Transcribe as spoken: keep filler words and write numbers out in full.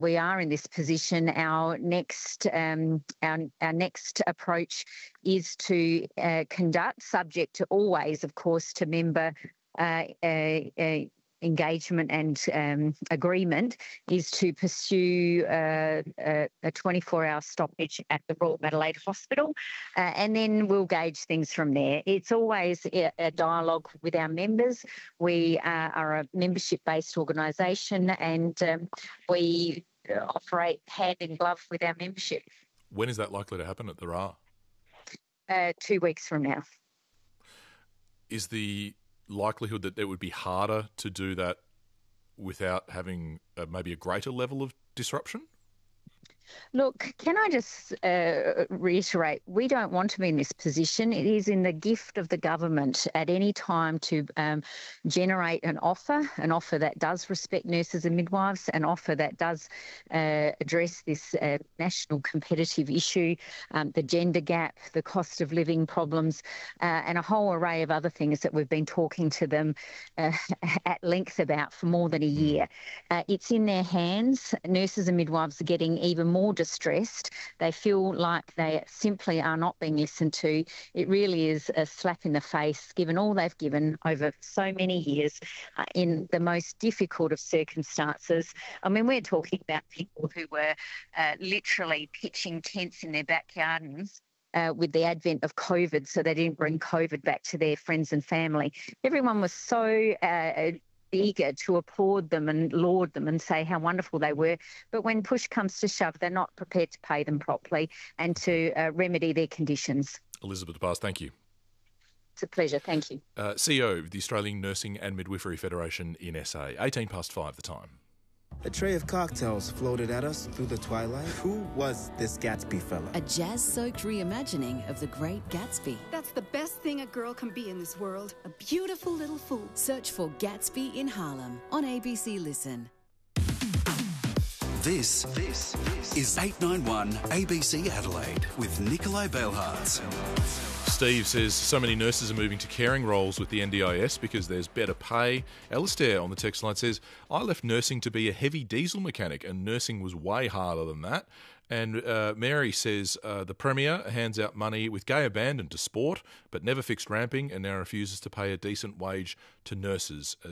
we are in this position, our next um, our, our next approach is to uh, conduct, subject to always, of course, to member uh, uh, uh, engagement and um, agreement, is to pursue uh, a, a twenty-four hour stoppage at the Royal Adelaide Hospital, uh, and then we'll gauge things from there. It's always a, a dialogue with our members. We uh, are a membership-based organisation, and um, we operate hand in glove with our membership. When is that likely to happen at the R A? Uh, two weeks from now. Is the likelihood that it would be harder to do that without having uh, maybe a greater level of disruption? Look, can I just uh, reiterate, we don't want to be in this position. It is in the gift of the government at any time to um, generate an offer, an offer that does respect nurses and midwives, an offer that does uh, address this uh, national competitive issue, um, the gender gap, the cost of living problems, uh, and a whole array of other things that we've been talking to them uh, at length about for more than a year. Uh, it's in their hands. Nurses and midwives are getting even more distressed. They feel like they simply are not being listened to. It really is a slap in the face, given all they've given over so many years uh, in the most difficult of circumstances. I mean, we're talking about people who were uh, literally pitching tents in their back gardens Uh, with the advent of COVID, so they didn't bring COVID back to their friends and family. Everyone was so uh, eager to applaud them and laud them and say how wonderful they were. But when push comes to shove, they're not prepared to pay them properly and to uh, remedy their conditions. Elizabeth Bars, thank you. It's a pleasure. Thank you. Uh, C E O of the Australian Nursing and Midwifery Federation in S A. eighteen past five the time. A tray of cocktails floated at us through the twilight. Who was this Gatsby fella? A jazz-soaked reimagining of The Great Gatsby. That's the best thing a girl can be in this world. A beautiful little fool. Search for Gatsby in Harlem on A B C Listen. This, this, this is eight nine one A B C Adelaide with Nikolai Belhartz. Steve says so many nurses are moving to caring roles with the N D I S because there's better pay. Alistair on the text line says, I left nursing to be a heavy diesel mechanic and nursing was way harder than that. And uh, Mary says uh, the Premier hands out money with gay abandon to sport but never fixed ramping and now refuses to pay a decent wage to nurses